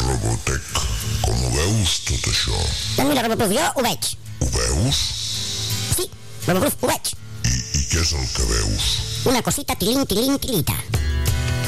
Robotech, com ho veus tot això? Doncs mira, Roboproof, jo ho veig. Ho veus? Sí, Roboproof, ho veig. I què és el que veus? Una cosita tilín, tilín, tilita.